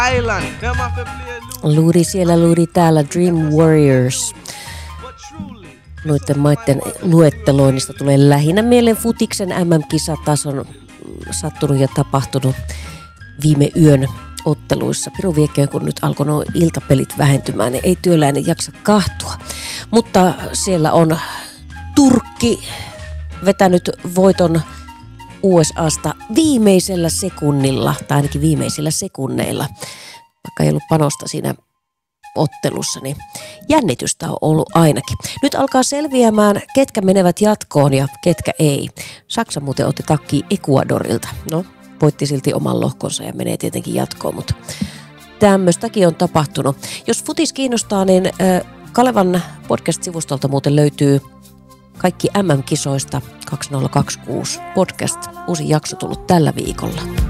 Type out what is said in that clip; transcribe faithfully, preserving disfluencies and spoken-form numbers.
Island. Come up and play Lou. Luuri siellä, luuri täällä, Dream Warriors. Noiden maiden luetteloinnista tulee lähinnä mieleen futiksen M M-kisat on sattunut ja tapahtunut viime yön otteluissa. Piru viekkeen, kun nyt alkoi nuo iltapelit vähentymään, niin ei työläinen jaksa kahtua. Mutta siellä on Turkki vetänyt voiton U S A:sta viimeisellä sekunnilla, tai ainakin viimeisillä sekunneilla, vaikka ei ollut panosta siinä ottelussa, niin jännitystä on ollut ainakin. Nyt alkaa selviämään, ketkä menevät jatkoon ja ketkä ei. Saksa muuten otti takkiin Ecuadorilta. No, voitti silti oman lohkonsa ja menee tietenkin jatkoon, mutta tämmöistäkin on tapahtunut. Jos futis kiinnostaa, niin Kalevan podcast-sivustolta muuten löytyy kaikki M M-kisoista kaksituhattakaksikymmentäkuusi podcast. Uusi jakso tullut tällä viikolla.